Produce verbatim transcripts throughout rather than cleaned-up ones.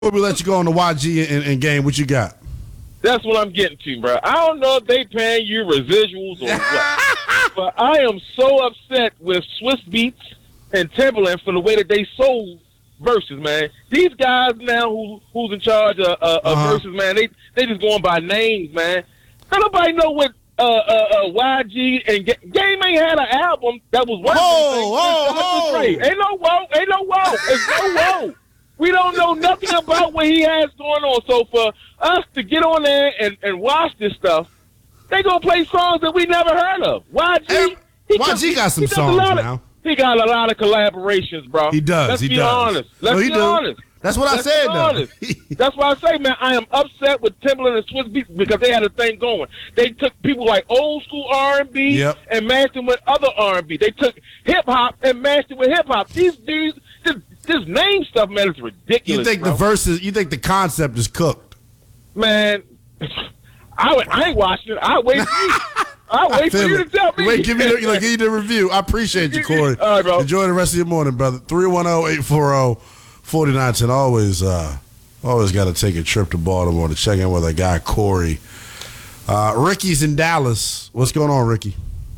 Before we let you go on the Y G and, and game, what you got? That's what I'm getting to, bro. I don't know if they paying you residuals or what, but I am so upset with Swiss Beats and Timberland for the way that they sold Versus, man. These guys now who who's in charge of, uh, of uh-huh. Versus, man, they they just going by names, man. Don't nobody know what uh, uh, uh, Y G and G- Game ain't had an album that was worth whoa, whoa, whoa. Ain't no whoa, ain't no whoa, it's no whoa. We don't know nothing about what he has going on. So for us to get on there and, and watch this stuff, they gonna play songs that we never heard of. Y G, hey, he Y G got some songs now. Of, he got a lot of collaborations, bro. He does. Let's he be does. honest. Let's no, he be do. honest. That's what Let's I said, though. That's why I say, man, I am upset with Timberland and Swiss Beats because they had a thing going. They took people like old school R and B yep. and matched them with other R and B. They took hip hop and matched it with hip hop. These dudes, this, this name stuff, man, is ridiculous. You think bro. the verses? You think the concept is cooked? Man, I, would, I ain't watching it. I wait for you. I'll wait for you to tell me. Wait, give me the, you know, give you the review. I appreciate you, Corey. All right, bro. Enjoy the rest of your morning, brother. three one zero, eight four zero, four nine one zero. Always, uh, always got to take a trip to Baltimore to check in with our guy, Corey. Uh, Ricky's in Dallas. What's going on, Ricky?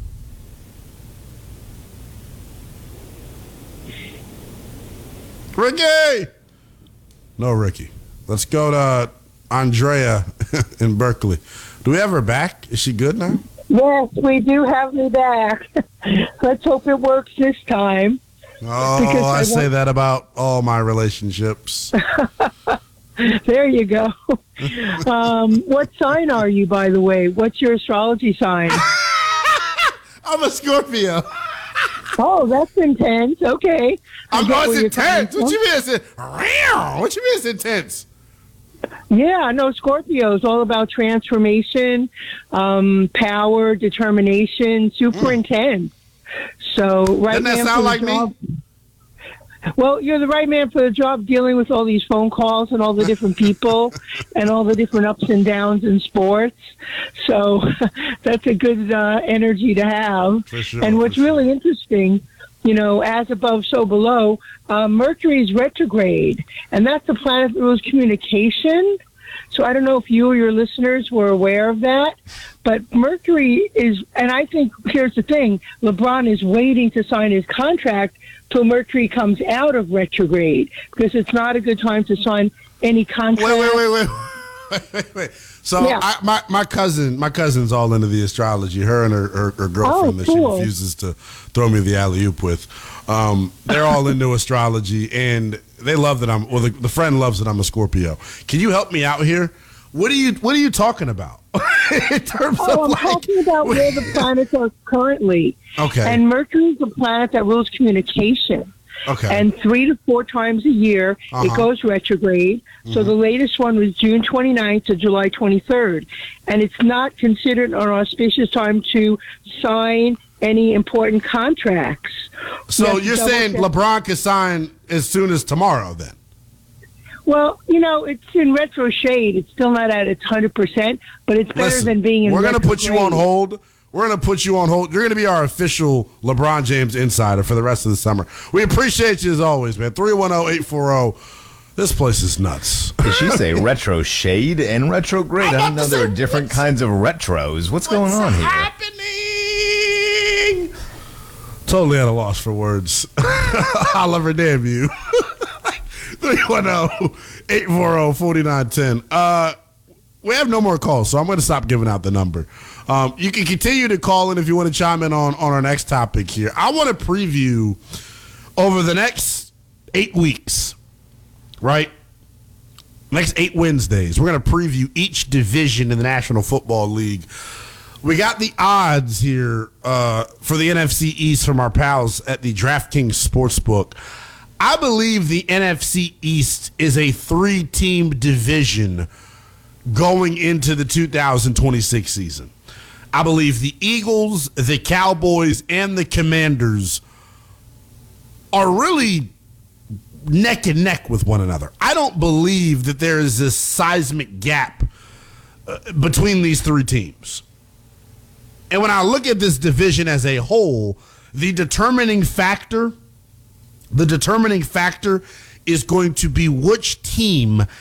Ricky! No, Ricky. Let's go to Andrea in Berkeley. Do we have her back? Is she good now? Yes, we do have me back. Let's hope it works this time. Oh, I, I say that about all my relationships. There you go. Um, what sign are you, by the way? What's your astrology sign? I'm a Scorpio. Oh, that's intense. Okay. I'm oh, it's intense. What you mean it's intense? What you mean it's intense? Yeah, no, Scorpio is all about transformation, um, power, determination, super mm. intense. So, right Doesn't that man sound like job, me? Well, you're the right man for the job dealing with all these phone calls and all the different people and all the different ups and downs in sports. So that's a good uh, energy to have. For sure, and what's for really sure. interesting, you know, as above, so below, uh, Mercury is retrograde, and that's the planet that rules communication. So I don't know if you or your listeners were aware of that, but Mercury is, and I think, here's the thing, LeBron is waiting to sign his contract till Mercury comes out of retrograde, because it's not a good time to sign any contract. Wait, wait, wait, wait. wait, wait, wait. So yeah. I, my, my cousin, my cousin's all into the astrology. Her and her, her, her girlfriend oh, that cool. she refuses to throw me the alley-oop with. Um, they're all into astrology, and they love that I'm. Well, the, the friend loves that I'm a Scorpio. Can you help me out here? What are you What are you talking about? In terms oh, of I'm like, talking about where the planets are currently. Okay. And Mercury is the planet that rules communication. Okay. And three to four times a year, uh-huh. it goes retrograde. Mm-hmm. So the latest one was June twenty-ninth to July twenty-third. And it's not considered an auspicious time to sign any important contracts. So you're saying check. LeBron can sign as soon as tomorrow then? Well, you know, it's in retro shade. It's still not at its one hundred percent, but it's better Listen, than being in we're going to put you on grade. hold. We're going to put you on hold. You're going to be our official LeBron James insider for the rest of the summer. We appreciate you as always, man. three one zero, eight four zero. This place is nuts. Did she say retro shade and retrograde? I didn't know there were different kinds of retros. What's, what's going on here? Happening? Totally at a loss for words. Oliver, damn you. three one zero, eight four zero, four nine one zero. Uh, we have no more calls, so I'm going to stop giving out the number. Um, you can continue to call in if you want to chime in on, on our next topic here. I want to preview over the next eight weeks, right? Next eight Wednesdays, we're going to preview each division in the National Football League. We got the odds here uh, for the N F C East from our pals at the DraftKings Sportsbook. I believe the N F C East is a three-team division going into the two thousand twenty-six season. I believe the Eagles, the Cowboys, and the Commanders are really neck and neck with one another. I don't believe that there is this seismic gap uh, between these three teams. And when I look at this division as a whole, the determining factor, the determining factor is going to be which team